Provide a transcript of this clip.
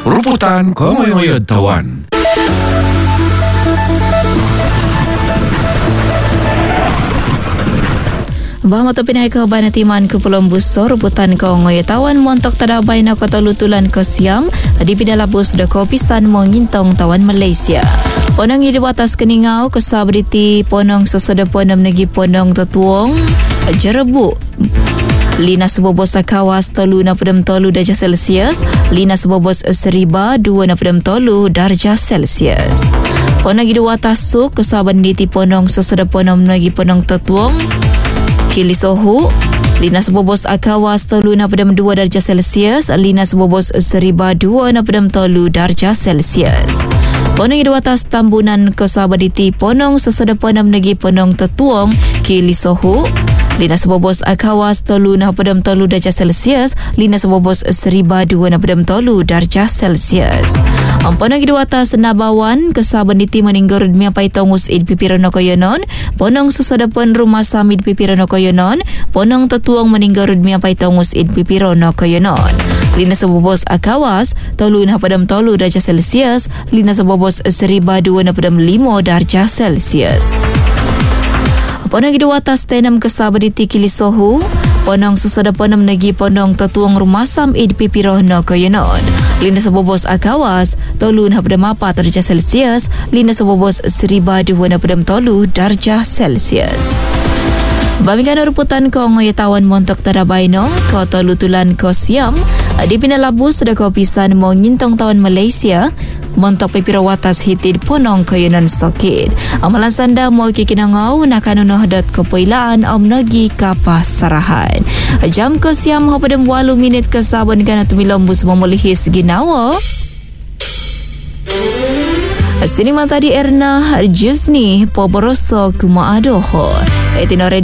Ruputan Komoyoyo Tawan. Bahawa terpinai ke Banatiman ke Pulau Busor, Ruputan ke Ngoyatawan montok tadabai na kota lutulan ke Siam, di pidala bus de kopisan mengintong tawan Malaysia. Ponong di atas keningau ke sabriti ponong sesada ponong negi ponong tetuong jerebu. Lina sebobos kawas tolu na pedem tolu darjah Celsius, lina sebobos seriba 2 na pedem tolu darjah Celsius. Ponong di atas su ke sabanditi ponong sesada ponong negi ponong tetuong Kili Sohu, lina sebobos akawas tolu na pedam 2 darjah Celsius, lina sebobos seriba 2 na pedam tolu darjah Celsius. Ponong di atas tambunan ke sabaditi ponong sesada ponong negi ponong tetuong Kili Sohu, lina sebobos akawas tolu na pedam tolu darjah Celsius, lina sebobos seriba 2 na pedam tolu darjah Celsius. Ponong di atas Nabawan ke sabanditi meninggur demi pai tongus id pipirono koyonon, ponong sesada pon rumah samid pipirono koyonon, ponong tetuong meninggur demi pai tongus id pipirono koyonon. Lina sebobos akawas tolu na pedam tolu darjah Celsius, lina sebobos seriba 2 na pedam 5 darjah Celsius. Ponong di atas tenam ke sabaditi Kili Sohu, ponong sesada ponong negi ponong tetuong rumah samid pipirono koyonon. Lina sebobos akawas tolu na pedam 4 darjah Celsius, lina sebobos seriba 2 na pedam tolu darjah Celsius. Bamikan ruputan ko Ngoyatawan montok tadabaino ko tolutulan ko Siam di pinalabus sudah kopisan mengintong tawan Malaysia montok pipiro watas hitid ponong koyonon sokit. Amalan sanda mo kikinangau nakanunoh dot kepoilaan omnogi kapasarahan. Jam ko Siam ho padam 8 minit ke sabon kana tumilombus memulihis ginawa. Sini mata di Erna Jusni Poboroso Kumaadoho. Etinore